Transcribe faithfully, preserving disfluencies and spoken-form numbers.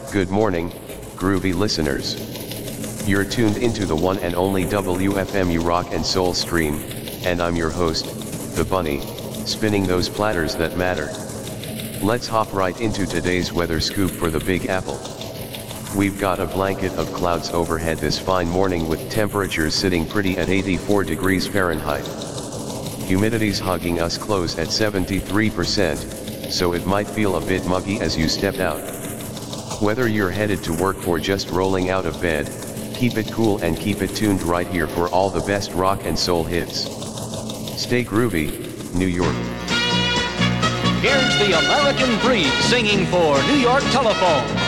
Good morning, groovy listeners. You're tuned into the one and only W F M U Rock and Soul stream, and I'm your host, The Bunny, spinning those platters that matter. Let's hop right into today's weather scoop for the Big Apple. We've got a blanket of clouds overhead this fine morning with temperatures sitting pretty at eighty-four degrees Fahrenheit. Humidity's hugging us close at seventy-three percent, so it might feel a bit muggy as you step out. Whether you're headed to work or just rolling out of bed, keep it cool and keep it tuned right here for all the best rock and soul hits. Stay groovy, New York. Here's the American Breed singing for New York Telephone.